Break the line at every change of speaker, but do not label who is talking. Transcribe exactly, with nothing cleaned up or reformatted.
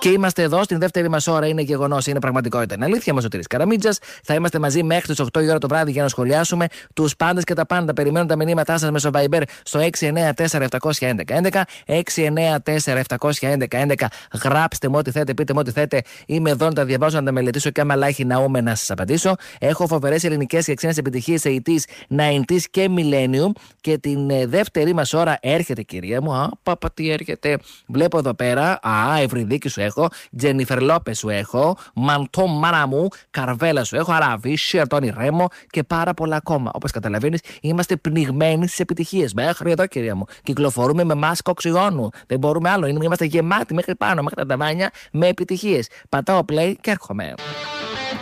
Και είμαστε εδώ στην δεύτερη μας ώρα. Είναι γεγονός, είναι πραγματικότητα. Είναι αλήθεια μας ο Σωτήρης Καραμίτζας. Θα είμαστε μαζί μέχρι τις οκτώ η ώρα το βράδυ για να σχολιάσουμε τους πάντες και τα πάντα. Περιμένω τα μηνύματά σας μέσω Viber στο έξι εννέα τέσσερα επτά ένα ένα ένα, έξι εννέα τέσσερα επτά ένα ένα ένα. Γράψτε μου ό,τι θέτε, πείτε μου ό,τι θέτε. Είμαι εδώ να τα διαβάσω, να τα μελετήσω και άμα λάχει ναούμε να σας απαντήσω. Έχω φοβερές ελληνικές και ξένες επιτυχίες ογδόντα, ενενήντα και Millennium. Και την ε, δεύτερη μας ώρα έρχεται, κυρία μου. Α, παπα, τι έρχεται. Βλέπω εδώ πέρα. Α, Ευρυδίκη σου έχω. Τζένιφερ Λόπες σου έχω. Μαντό Μάρα μου. Καρβέλα σου έχω. Αραβίσι, Αρτώνη Ρέμο και πάρα πολλά ακόμα. Όπως καταλαβαίνεις, είμαστε πνιγμένοι στις επιτυχίες. Μέχρι εδώ, κυρία μου. Κυκλοφορούμε με μάσκα οξυγόνου. Δεν μπορούμε άλλο. Είμαστε γεμάτοι μέχρι πάνω, μέχρι τα ταβάνια με επιτυχίες. Πατάω play και έρχομαι.